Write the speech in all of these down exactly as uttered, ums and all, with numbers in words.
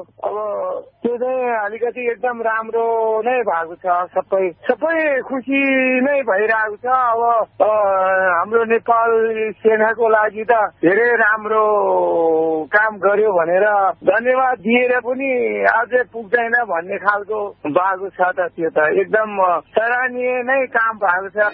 अब त्यो चाहिँ अलिकति एकदम राम्रो नै भएको छ। सबै सबै खुसी नै भइरहेको छ। अब हाम्रो नेपाल सेनाको लागि त धेरै राम्रो काम गर्यो भनेर धन्यवाद दिएर पनि अझै पुग्दैन भन्ने खालको भएको छ त। त्यो त एकदम सराहनीय नै काम भएको छ।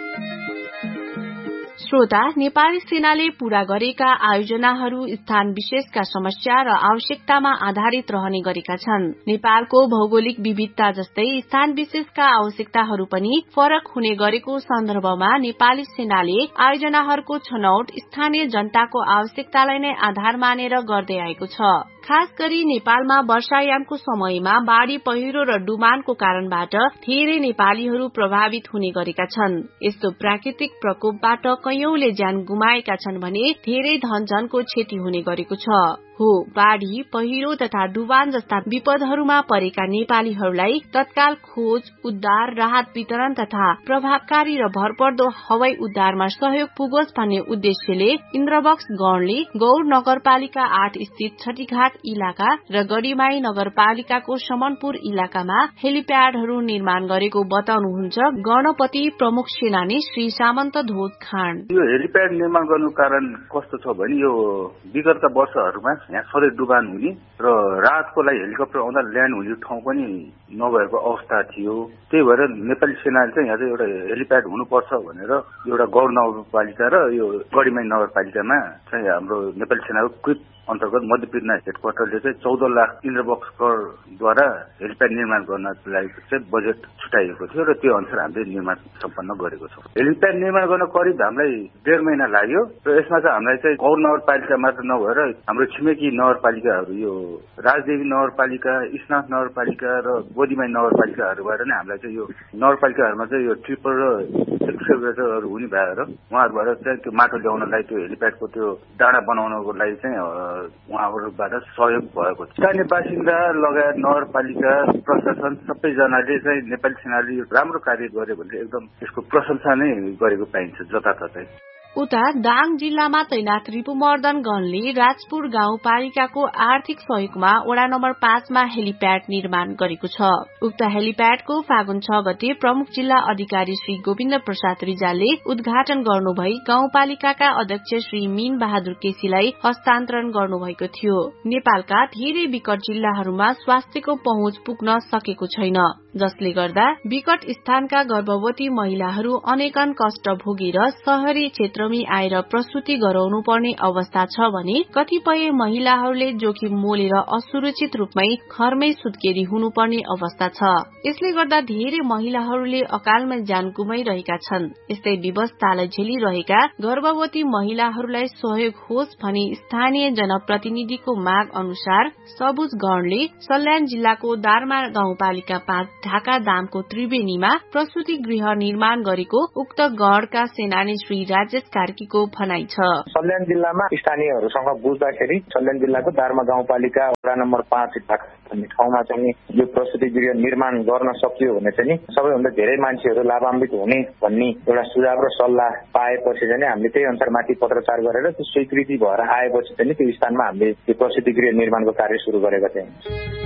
श्रोता, नेपाली सेनाले पूरा गरेका आयोजनाहरू स्थान विशेषका समस्या र आवश्यकतामा आधारित रहने गरेका छन्। नेपालको भौगोलिक विविधता जस्तै स्थान विशेषका आवश्यकताहरू पनि फरक हुने गरेको सन्दर्भमा नेपाली सेनाले आयोजनाहरूको छनौट स्थानीय जनताको आवश्यकतालाई नै आधार मानेर गर्दै आएको छ। खास गरी नेपालमा वर्षायामको समयमा बाढ़ी पहिरो र डुबानको कारणबाट धेरै नेपालीहरू प्रभावित हुने गरेका छन्। यस्तो प्राकृतिक प्रकोपबाट कैयौंले ज्यान गुमाएका छन् भने धेरै धनजनको क्षति हुने गरेको छ। हो, बाढ़ी पहिरो तथा डुबान जस्ता विपदहरूमा परेका नेपालीहरूलाई तत्काल खोज, उद्धार, राहत वितरण तथा प्रभावकारी र भरपर्दो हवाई उद्धारमा सहयोग पुगोस् भन्ने उद्देश्यले इन्द्रबक्स गणले गौर नगरपालिका आठ स्थित छठीघाट इलाका र गढीमाई नगरपालिकाको समनपुर इलाकामा हेलिप्याडहरू निर्माण गरेको बताउनुहुन्छ गणपति प्रमुख सेनानी श्री सामन्त ध्वज खान। यो हेलिप्याड निर्माण गर्नु कारण कस्तो छ भने यो विगतका वर्षहरूमा यहाँ सधैँ डुबान हुने र राहतको लागि हेलिकप्टर आउँदा ल्यान्ड हुने ठाउँ पनि नभएको अवस्था थियो। त्यही भएर नेपाली सेनाले चाहिँ यहाँ चाहिँ एउटा हेलिप्याड हुनुपर्छ भनेर एउटा गौर नगरपालिका र यो गढीमाई नगरपालिकामा चाहिँ हाम्रो नेपाली सेनाको क्विक अन्तर्गत मध्यपीडना हेडक्वार्टरले चाहिँ चौध लाख इन्द्रबक्स करद्वारा हेलिप्याड निर्माण गर्नको लागि चाहिँ बजेट छुट्याइएको थियो र त्यो अनुसार हामीले निर्माण सम्पन्न गरेको छौँ। हेलिप्याड निर्माण गर्न करिब हामीलाई डेढ महिना लाग्यो र यसमा चाहिँ हामीलाई चाहिँ गौर नगरपालिका मात्र नभएर हाम्रो छिमेकी नगरपालिकाहरू यो राजदेवी नगरपालिका, स्नाथ नगरपालिका र गोदीमाई नगरपालिकाहरूबाट नै हामीलाई चाहिँ यो नगरपालिकाहरूमा चाहिँ यो ट्रिपर र एक्सकेभेटरहरू हुने भएर उहाँहरूबाट चाहिँ त्यो माटो ल्याउनलाई त्यो हेलिप्याडको त्यो डाँडा बनाउनको लागि चाहिँ उहाँहरूबाट सहयोग भएको छ। स्थानीय बासिन्दा लगायत नगरपालिका प्रशासन सबैजनाले चाहिँ नेपाली सेनाले राम्रो कार्य गर्यो भने एकदम यसको प्रशंसा नै गरेको पाइन्छ जताततै। उता दाङ जिल्लामा तैनाथ रिपुमर्दन गणले राजपुर गाउँपालिकाको आर्थिक सहयोगमा वडा नम्बर पाँचमा हेलिप्याड निर्माण गरेको छ। उक्त हेलिप्याडको फागुन छ गते प्रमुख जिल्ला अधिकारी श्री गोविन्द प्रसाद रिजालले उद्घाटन गर्नुभई गाउँपालिकाका अध्यक्ष श्री मीन बहादुर केसीलाई हस्तान्तरण गर्नुभएको थियो। नेपालका धेरै विकट जिल्लाहरूमा स्वास्थ्यको पहुँच पुग्न सकेको छैन, जसले गर्दा विकट स्थानका गर्भवती महिलाहरू अनेकन कष्ट भोगेर शहरी क्षेत्र आएर प्रसूति गराउनु पर्ने अवस्था छ भने कतिपय महिलाहरूले जोखिम मोलेर असुरक्षित रूपमै घरमै सुत्केरी हुनुपर्ने अवस्था छ। यसले गर्दा धेरै महिलाहरूले अकालमा ज्यान गुमाइरहेका छन्। यस्तै व्यवस्थालाई झेलिरहेका गर्भवती महिलाहरूलाई सहयोग होस् भनी स्थानीय जनप्रतिनिधिको माग अनुसार सबुज गणले सल्यान जिल्लाको दारमा गाउँपालिका पाँच ढाका दामको त्रिवेणीमा प्रसूति गृह निर्माण गरेको उक्त गणका सेनानी श्री राजेश कार्कीको भनाइ छ। सल्यान जिल्लामा स्थानीयहरूसँग बुझ्दाखेरि सल्यान जिल्लाको दारमा गाउँपालिका वडा नम्बर पाँच भन्ने ठाउँमा चाहिँ यो प्रसूति गृह निर्माण गर्न सकियो भने चाहिँ सबैभन्दा धेरै मान्छेहरू लाभान्वित हुने भन्ने एउटा सुझाव र सल्लाह पाएपछि चाहिँ हामीले त्यही अनुसार माथि पत्रचार गरेर त्यो स्वीकृति भएर आएपछि चाहिँ त्यो स्थानमा हामीले यो प्रसूति गृह निर्माणको कार्य सुरु गरेका थियौँ।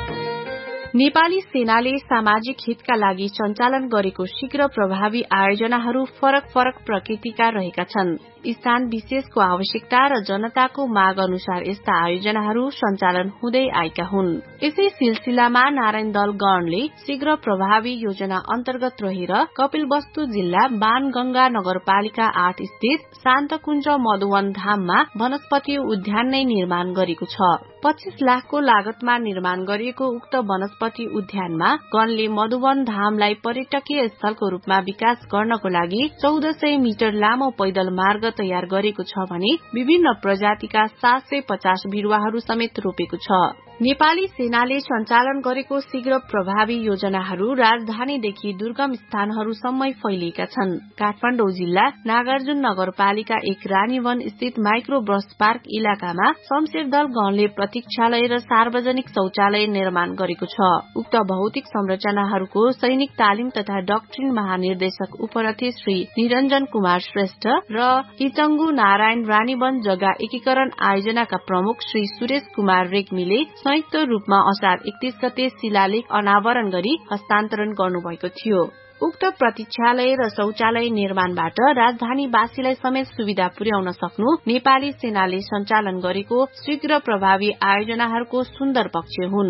नेपाली सेनाले सामाजिक हितका लागि सञ्चालन गरेको शीघ्र प्रभावी आयोजनाहरू फरक फरक प्रकृतिका रहेका छन्। स्थान विशेषको आवश्यकता र जनताको माग अनुसार यस्ता आयोजनाहरू सञ्चालन हुँदै आएका हुन्। यसै सिलसिलामा नारायण दल गणले शीघ्र प्रभावी योजना अन्तर्गत रहेर कपिलवस्तु जिल्ला बाणगंगा नगरपालिका आठ स्थित शान्तकुञ्ज मधुवन धाममा वनस्पति उद्यान नै निर्माण गरेको छ। पच्चीस लाखको लागतमा निर्माण गरिएको उक्त वनस्पति उद्यानमा गणले मधुवन धामलाई पर्यटकीय स्थलको रूपमा विकास गर्नको लागि चौध सय मिटर लामो पैदल मार्ग तयार गरेको छ भने विभिन्न प्रजातिका सात सय पचास बिरुवाहरू समेत रोपेको छ। नेपाली सेनाले सञ्चालन गरेको शीघ्र प्रभावी योजनाहरू राजधानीदेखि दुर्गम स्थानहरूसम्मै फैलिएका छन्। काठमाडौँ जिल्ला नागार्जुन नगरपालिका एक रानीवन स्थित माइक्रो बस पार्क इलाकामा शमशेरदल गणले प्रतीक्षालय र सार्वजनिक शौचालय निर्माण गरेको छ। उक्त भौतिक संरचनाहरूको सैनिक तालिम तथा डक्ट्रिन महानिर्देशक उपरथी श्री निरञ्जन कुमार श्रेष्ठ र इचंगु नारायण रानीवन जग्गा एकीकरण आयोजनाका प्रमुख श्री सुरेश कुमार रेग्मीले संयुक्त रूपमा असार एकतीस गते शिलालेख अनावरण गरी हस्तान्तरण गर्नुभएको थियो। उक्त प्रतीक्षालय र शौचालय निर्माणबाट राजधानीवासीलाई समेत सुविधा पुर्याउन सक्नु नेपाली सेनाले सञ्चालन गरेको शीघ्र प्रभावी आयोजनाहरूको सुन्दर पक्ष हुन्।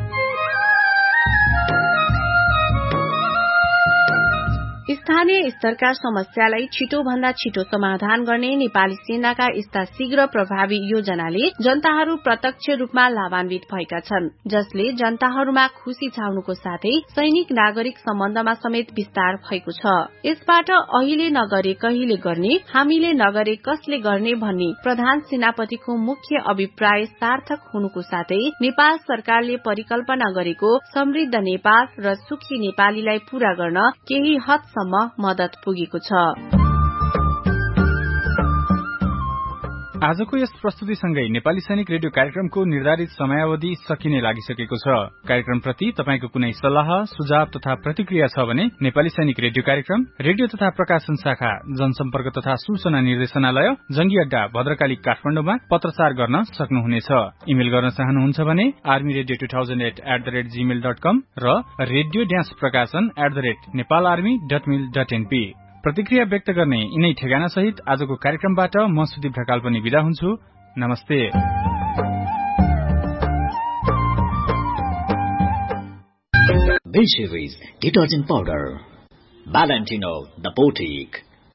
स्थानीय स्तरका समस्यालाई छिटो भन्दा छिटो समाधान गर्ने नेपाली सेनाका यस्ता शीघ्र प्रभावी योजनाले जनताहरू प्रत्यक्ष रूपमा लाभान्वित भएका छन्, जसले जनताहरूमा खुशी छाउनुको साथै सैनिक नागरिक सम्बन्धमा समेत विस्तार भएको छ। यसबाट अहिले नगरे कहिले गर्ने, हामीले नगरे कसले गर्ने भन्ने प्रधान सेनापतिको मुख्य अभिप्राय सार्थक हुनुको साथै नेपाल सरकारले परिकल्पना गरेको समृद्ध नेपाल र सुखी नेपालीलाई पूरा गर्न केही हदसम्म मदत पुगेको छ। आजको यस प्रस्तुतिसँगै नेपाली सैनिक रेडियो कार्यक्रमको निर्धारित समयावधि सकिने लागिसकेको छ। कार्यक्रमप्रति तपाईको कुनै सल्लाह, सुझाव तथा प्रतिक्रिया छ भने नेपाली सैनिक रेडियो कार्यक्रम, रेडियो तथा प्रकाशन शाखा, जनसम्पर्क तथा सूचना निर्देशनालय, जंगी अड्डा, भद्रकाली, काठमाडौँमा पत्रचार गर्न सक्नुहुनेछ। इमेल गर्न चाहनुहुन्छ भने army radio two thousand at at the rate Gmail dot कम र रेडियो ड्यास प्रकाशन at the rate Nepal army dot meal dot NP. प्रतिक्रिया व्यक्त गर्ने यिनै ठेगाना सहित आजको कार्यक्रमबाट म सुदीप ढकाल पनि बिदा हुन्छु। नमस्ते। Bill Series Detergent Powder, Valentino the Boutique.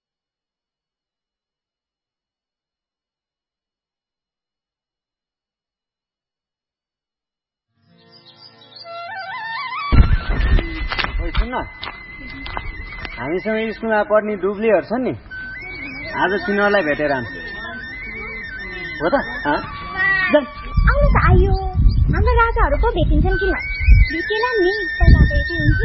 हामीसँग स्कुलमा पढ्ने दुब्लीहरू छन् नि, आज तिनीहरूलाई भेटेर आउँछु हो त। आउनु त आयो, हाम्रो राजाहरू पो भेटिन्छन् किन? भेटेला नि, पहिला भेटी हुन्छ।